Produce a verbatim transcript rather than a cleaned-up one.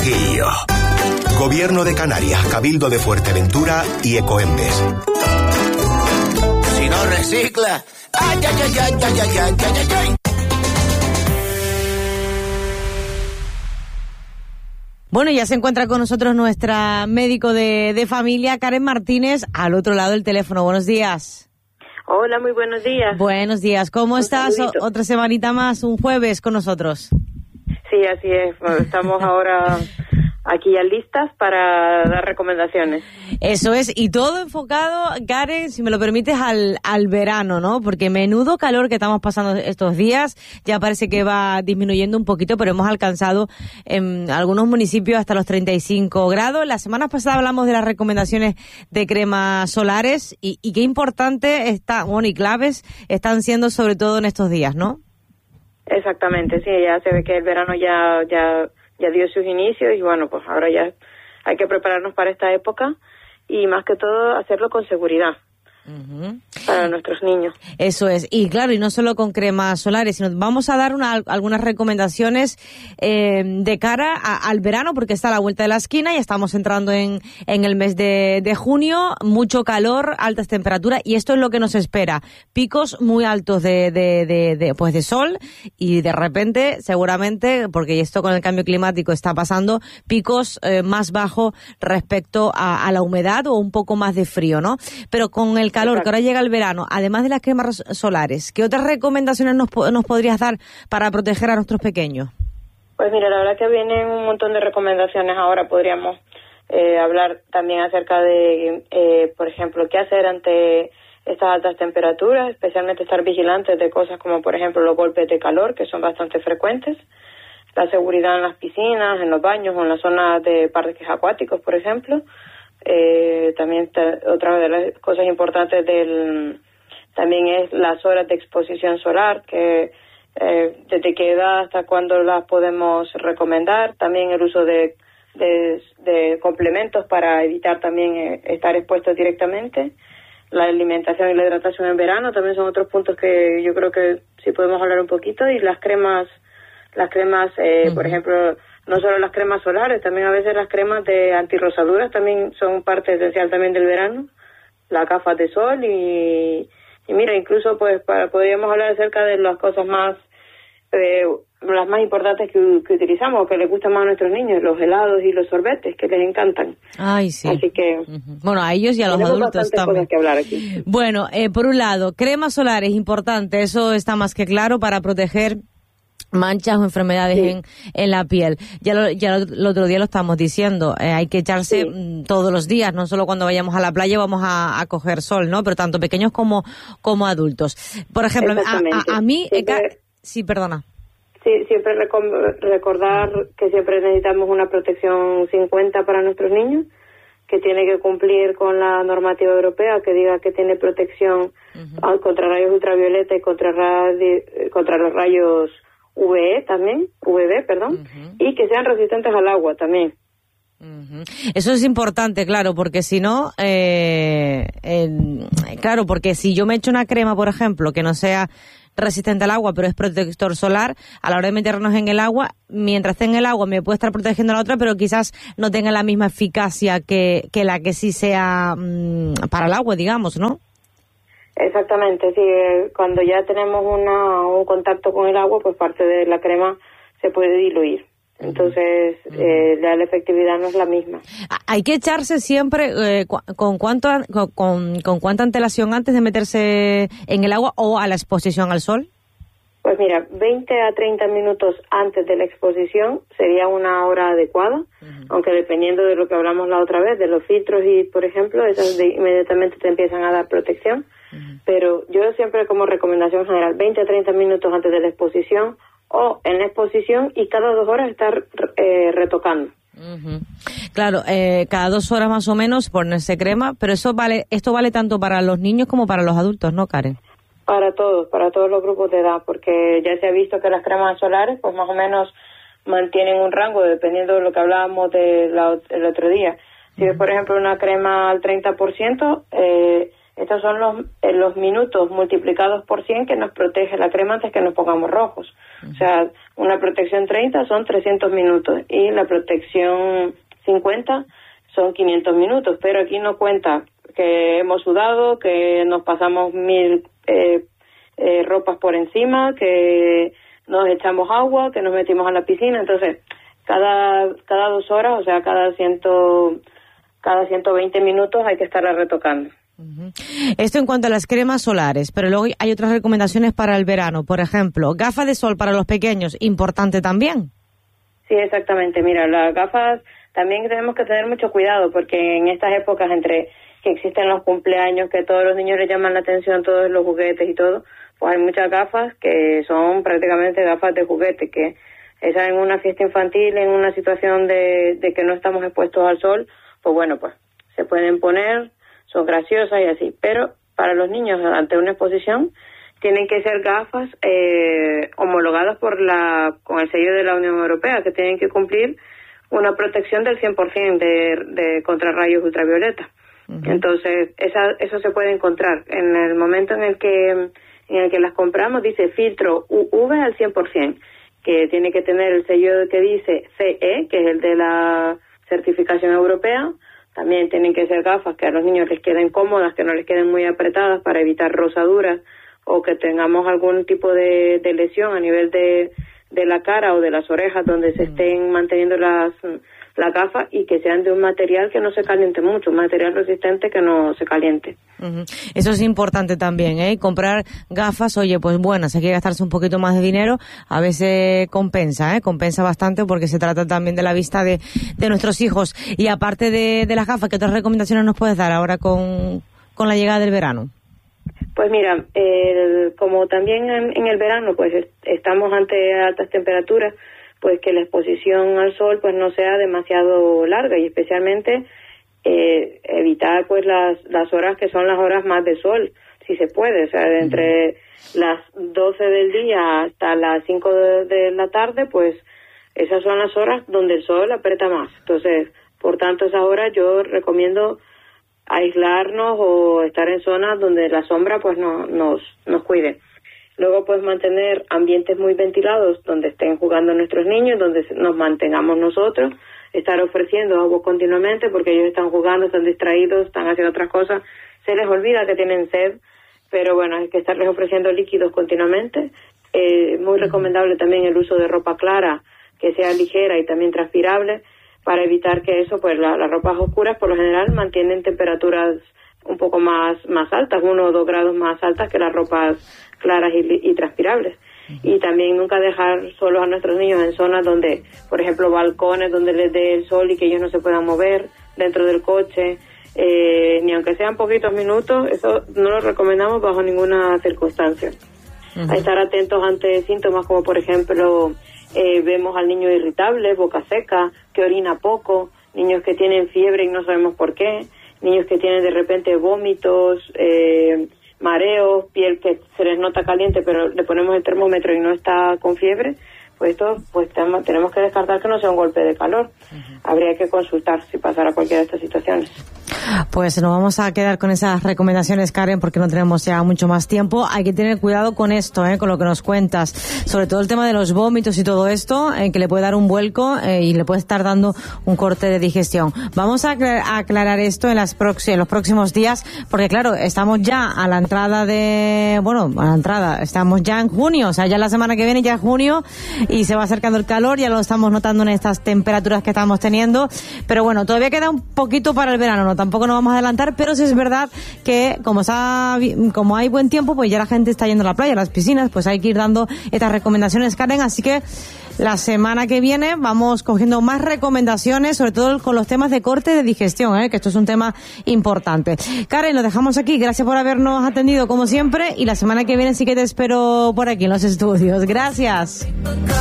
Guío. Gobierno de Canarias, Cabildo de Fuerteventura y Ecoembes. Si no recicla, ay, ay, ay, ay, ay, ay, ay, ay, ay. Bueno, ya se encuentra con nosotros nuestra médico de, de familia, Karen Martínez, al otro lado del teléfono. Buenos días. Hola, muy buenos días. Buenos días. ¿Cómo Un estás? O, saludito. otra semanita más, un jueves con nosotros. Sí, así es. Bueno, estamos ahora aquí ya listas para dar recomendaciones. Eso es, y todo enfocado, Karen, si me lo permites, al, al verano, ¿no? Porque menudo calor que estamos pasando estos días, ya parece que va disminuyendo un poquito, pero hemos alcanzado en algunos municipios hasta los treinta y cinco grados. La semana pasada hablamos de las recomendaciones de cremas solares y, y qué importante está, bueno, y claves están siendo sobre todo en estos días, ¿no? Exactamente, sí, ya se ve que el verano ya, ya, ya dio sus inicios y bueno, pues ahora ya hay que prepararnos para esta época y más que todo hacerlo con seguridad. Uh-huh. Para nuestros niños. Eso es, y claro, y no solo con cremas solares, sino vamos a dar una, algunas recomendaciones eh, de cara a, al verano, porque está a la vuelta de la esquina y estamos entrando en, en el mes de, de junio, mucho calor, altas temperaturas, y esto es lo que nos espera, picos muy altos de, de, de, de, pues de sol, y de repente, seguramente, porque esto con el cambio climático está pasando, picos eh, más bajos respecto a, a la humedad o un poco más de frío, ¿no? Pero con el calor, Exacto. que ahora llega el verano, además de las cremas solares, ¿qué otras recomendaciones nos, nos podrías dar para proteger a nuestros pequeños? Pues mira, la verdad que vienen un montón de recomendaciones ahora. Podríamos eh, hablar también acerca de, eh, por ejemplo, qué hacer ante estas altas temperaturas, especialmente estar vigilantes de cosas como, por ejemplo, los golpes de calor, que son bastante frecuentes, la seguridad en las piscinas, en los baños o en las zonas de parques acuáticos, por ejemplo. Eh, también t- otra de las cosas importantes del también es las horas de exposición solar, que eh, desde qué edad hasta cuándo las podemos recomendar. También el uso de, de, de complementos para evitar también eh, estar expuestos directamente. La alimentación y la hidratación en verano también son otros puntos que yo creo que sí podemos hablar un poquito. Y las cremas, las cremas, eh, uh-huh. por ejemplo, no solo las cremas solares, también a veces las cremas de antirrosaduras también son parte esencial también del verano, las gafas de sol y, y mira, incluso pues para, podríamos hablar acerca de las cosas más, eh, las más importantes que, que utilizamos, que les gustan más a nuestros niños, los helados y los sorbetes, que les encantan. Ay, sí. Así que... Uh-huh. Bueno, a ellos y a los adultos también. Cosas que hablar aquí. Bueno, eh, por un lado, cremas solares, importante, eso está más que claro para proteger manchas o enfermedades sí. en, en la piel. Ya lo, ya lo, el otro día lo estábamos diciendo, eh, hay que echarse sí. todos los días, no solo cuando vayamos a la playa vamos a, a coger sol, ¿no? Pero tanto pequeños como, como adultos. Por ejemplo, a, a, a mí... Siempre, eh, sí, perdona. Sí, siempre recom- recordar que siempre necesitamos una protección cincuenta para nuestros niños, que tiene que cumplir con la normativa europea, que diga que tiene protección uh-huh. contra rayos ultravioleta y contra, radi- contra los rayos U V E también, U V B, perdón, uh-huh. y que sean resistentes al agua también. Uh-huh. Eso es importante, claro, porque si no, eh, eh, claro, porque si yo me echo una crema, por ejemplo, que no sea resistente al agua, pero es protector solar, a la hora de meternos en el agua, mientras esté en el agua me puede estar protegiendo la otra, pero quizás no tenga la misma eficacia que, que la que sí sea mmm, para el agua, digamos, ¿no? Exactamente, sí, cuando ya tenemos una, un contacto con el agua, pues parte de la crema se puede diluir. Entonces, uh-huh. eh, ya la efectividad no es la misma. Hay que echarse siempre eh, con, cuánto, con, con cuánta antelación antes de meterse en el agua o a la exposición al sol. Pues mira, veinte a treinta minutos antes de la exposición sería una hora adecuada, uh-huh. aunque dependiendo de lo que hablamos la otra vez, de los filtros y, por ejemplo, esas de, inmediatamente te empiezan a dar protección. Uh-huh. Pero yo siempre como recomendación general, veinte a treinta minutos antes de la exposición o en la exposición y cada dos horas estar eh, retocando. Uh-huh. Claro, eh, cada dos horas más o menos ponerse crema, pero eso vale, esto vale tanto para los niños como para los adultos, ¿no, Karen? Para todos, para todos los grupos de edad, porque ya se ha visto que las cremas solares, pues más o menos mantienen un rango, dependiendo de lo que hablábamos de la, el otro día. Si es, por ejemplo, una crema al treinta por ciento, eh, Estos son los, eh, los minutos multiplicados por cien que nos protege la crema antes que nos pongamos rojos. Uh-huh. O sea, una protección treinta son trescientos minutos y la protección cincuenta son quinientos minutos. Pero aquí no cuenta que hemos sudado, que nos pasamos mil eh, eh, ropas por encima, que nos echamos agua, que nos metimos a la piscina. Entonces, cada cada dos horas, o sea, cada ciento cada ciento veinte minutos hay que estarla retocando. Uh-huh. Esto en cuanto a las cremas solares, pero luego hay otras recomendaciones para el verano. Por ejemplo, gafas de sol para los pequeños, importante también. Sí, exactamente. Mira, las gafas también tenemos que tener mucho cuidado porque en estas épocas entre que existen los cumpleaños, que todos los niños les llaman la atención, todos los juguetes y todo, pues hay muchas gafas que son prácticamente gafas de juguete, que esa en una fiesta infantil, en una situación de, de que no estamos expuestos al sol, pues bueno, pues se pueden poner, son graciosas y así, pero para los niños ante una exposición tienen que ser gafas eh, homologadas por la con el sello de la Unión Europea, que tienen que cumplir una protección del cien por ciento de, de contra rayos ultravioleta. Uh-huh. Entonces, esa, eso se puede encontrar en el momento en el que en el que las compramos, dice filtro U V al cien por ciento, que tiene que tener el sello que dice C E, que es el de la certificación europea. También tienen que ser gafas que a los niños les queden cómodas, que no les queden muy apretadas para evitar rosaduras o que tengamos algún tipo de, de lesión a nivel de, de la cara o de las orejas donde se estén manteniendo las la gafa y que sean de un material que no se caliente mucho, un material resistente que no se caliente. Uh-huh. Eso es importante también, ¿eh? Comprar gafas, oye, pues buenas, hay que gastarse un poquito más de dinero, a veces compensa, ¿eh? Compensa bastante porque se trata también de la vista de, de nuestros hijos. Y aparte de, de las gafas, ¿qué otras recomendaciones nos puedes dar ahora con, con la llegada del verano? Pues mira, el, como también en, en el verano pues est- estamos ante altas temperaturas, pues que la exposición al sol pues no sea demasiado larga y especialmente eh, evitar pues las las horas que son las horas más de sol, si se puede, o sea, de entre las doce del día hasta las cinco de, de la tarde, pues esas son las horas donde el sol aprieta más. Entonces, por tanto, esas horas yo recomiendo aislarnos o estar en zonas donde la sombra pues no nos nos cuide. Luego, pues, mantener ambientes muy ventilados donde estén jugando nuestros niños, donde nos mantengamos nosotros, estar ofreciendo agua continuamente porque ellos están jugando, están distraídos, están haciendo otras cosas, se les olvida que tienen sed, pero bueno, hay que estarles ofreciendo líquidos continuamente. Eh, muy recomendable también el uso de ropa clara, que sea ligera y también transpirable, para evitar que eso, pues, la, las ropas oscuras por lo general mantienen temperaturas un poco más más altas, uno o dos grados más altas que las ropas claras y, y transpirables. Uh-huh. Y también nunca dejar solos a nuestros niños en zonas donde, por ejemplo, balcones donde les dé el sol y que ellos no se puedan mover, dentro del coche, eh, ni aunque sean poquitos minutos, eso no lo recomendamos bajo ninguna circunstancia. Uh-huh. A estar atentos ante síntomas como, por ejemplo, eh, vemos al niño irritable, boca seca, que orina poco, niños que tienen fiebre y no sabemos por qué, niños que tienen de repente vómitos, eh, mareos, piel que se les nota caliente pero le ponemos el termómetro y no está con fiebre, pues esto pues tenemos que descartar que no sea un golpe de calor. Uh-huh. Habría que consultar si pasara cualquiera de estas situaciones. Pues nos vamos a quedar con esas recomendaciones, Karen, porque no tenemos ya mucho más tiempo. Hay que tener cuidado con esto, ¿eh? Con lo que nos cuentas, sobre todo el tema de los vómitos y todo esto, eh, que le puede dar un vuelco eh, y le puede estar dando un corte de digestión. Vamos a, aclar- a aclarar esto en, las prox- en los próximos días, porque claro, estamos ya a la entrada de, bueno, a la entrada, estamos ya en junio, o sea, ya la semana que viene ya es junio y se va acercando el calor, ya lo estamos notando en estas temperaturas que estamos teniendo, pero bueno, todavía queda un poquito para el verano, no tampoco nos vamos a adelantar, pero sí es verdad que como está, como hay buen tiempo, pues ya la gente está yendo a la playa, a las piscinas, pues hay que ir dando estas recomendaciones, Karen, así que la semana que viene vamos cogiendo más recomendaciones, sobre todo con los temas de corte de digestión, ¿eh? Que esto es un tema importante. Karen, lo dejamos aquí, gracias por habernos atendido como siempre y la semana que viene sí que te espero por aquí en los estudios. Gracias.